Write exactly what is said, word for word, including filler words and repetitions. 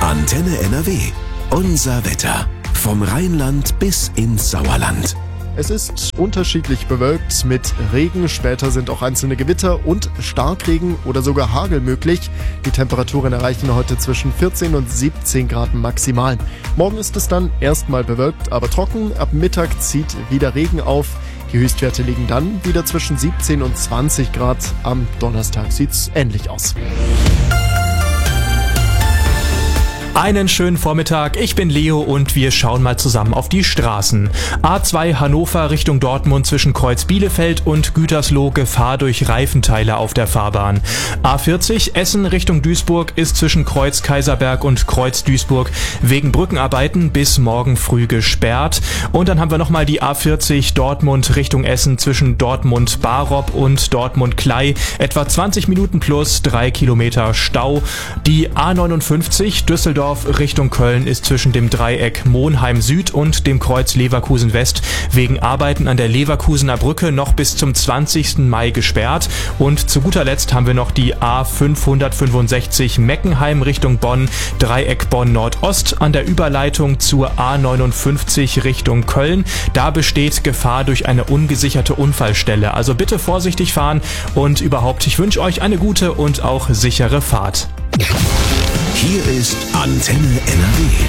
Antenne N R W. Unser Wetter. Vom Rheinland bis ins Sauerland. Es ist unterschiedlich bewölkt mit Regen, später sind auch einzelne Gewitter und Starkregen oder sogar Hagel möglich. Die Temperaturen erreichen heute zwischen vierzehn und siebzehn Grad maximal. Morgen ist es dann erstmal bewölkt, aber trocken. Ab Mittag zieht wieder Regen auf. Die Höchstwerte liegen dann wieder zwischen siebzehn und zwanzig Grad. Am Donnerstag sieht's ähnlich aus. Einen schönen Vormittag, ich bin Leo und wir schauen mal zusammen auf die Straßen. A zwei Hannover Richtung Dortmund zwischen Kreuz Bielefeld und Gütersloh Gefahr durch Reifenteile auf der Fahrbahn. A vierzig Essen Richtung Duisburg ist zwischen Kreuz Kaiserberg und Kreuz Duisburg wegen Brückenarbeiten bis morgen früh gesperrt. Und dann haben wir nochmal die A vierzig Dortmund Richtung Essen zwischen Dortmund Barop und Dortmund Klei. Etwa zwanzig Minuten plus drei Kilometer Stau. Die A neunundfünfzig Düsseldorf Richtung Köln ist zwischen dem Dreieck Monheim Süd und dem Kreuz Leverkusen West wegen Arbeiten an der Leverkusener Brücke noch bis zum zwanzigsten Mai gesperrt. Und zu guter Letzt haben wir noch die A fünfhundertfünfundsechzig Meckenheim Richtung Bonn, Dreieck Bonn Nordost an der Überleitung zur A neunundfünfzig Richtung Köln. Da besteht Gefahr durch eine ungesicherte Unfallstelle. Also bitte vorsichtig fahren und überhaupt, ich wünsche euch eine gute und auch sichere Fahrt. Hier ist Antenne N R W.